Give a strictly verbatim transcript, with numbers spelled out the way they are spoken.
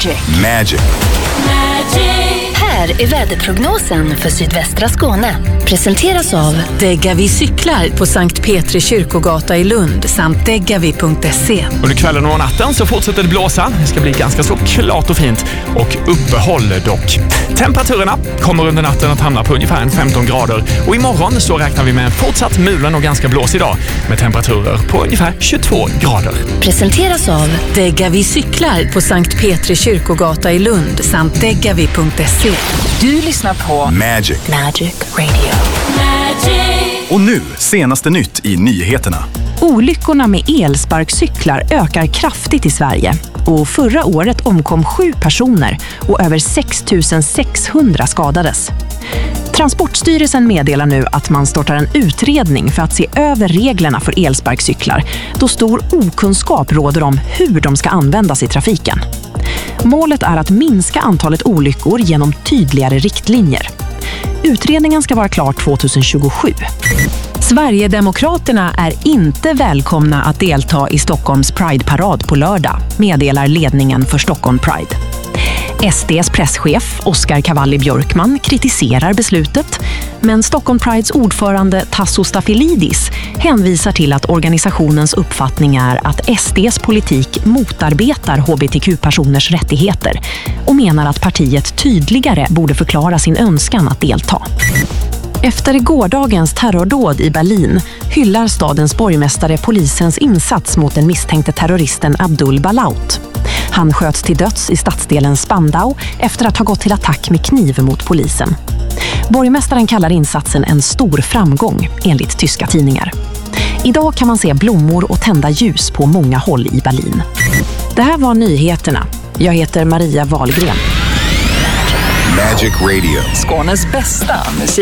Magic. Magic. Här är väderprognosen för sydvästra Skåne. Presenteras av Degavi cyklar på Sankt Petri kyrkogata i Lund samt degavi punkt se. Under kvällen och natten så fortsätter det blåsa. Det ska bli ganska så klart och fint och uppehåll dock. Temperaturerna kommer under natten att hamna på ungefär femton grader och imorgon så räknar vi med en fortsatt mulen och ganska blås idag med temperaturer på ungefär tjugotvå grader. Presenteras av Degavi cyklar på Sankt Petri kyrkogata i Lund samt degavi punkt se. Du lyssnar på Magic. Magic Radio. Magic. Och nu, senaste nytt i nyheterna. Olyckorna med elsparkcyklar ökar kraftigt i Sverige. Och förra året omkom sju personer och över sex tusen sexhundra skadades. Transportstyrelsen meddelar nu att man startar en utredning för att se över reglerna för elsparkcyklar, då stor okunskap råder om hur de ska användas i trafiken. Målet är att minska antalet olyckor genom tydligare riktlinjer. Utredningen ska vara klar tjugohundratjugosju. Sverigedemokraterna är inte välkomna att delta i Stockholms Pride-parad på lördag, meddelar ledningen för Stockholm Pride. S D:s presschef Oskar Cavalli Björkman kritiserar beslutet, men Stockholm Prides ordförande Tasso Stafilidis hänvisar till att organisationens uppfattning är att S D:s politik motarbetar H B T Q-personers rättigheter och menar att partiet tydligare borde förklara sin önskan att delta. Efter gårdagens terrordåd i Berlin hyllar stadens borgmästare polisens insats mot den misstänkte terroristen Abdul Balaut. Han sköts till döds i stadsdelen Spandau efter att ha gått till attack med kniv mot polisen. Borgmästaren kallar insatsen en stor framgång, enligt tyska tidningar. Idag kan man se blommor och tända ljus på många håll i Berlin. Det här var nyheterna. Jag heter Maria Wahlgren. Magic Radio. Skånes bästa musik.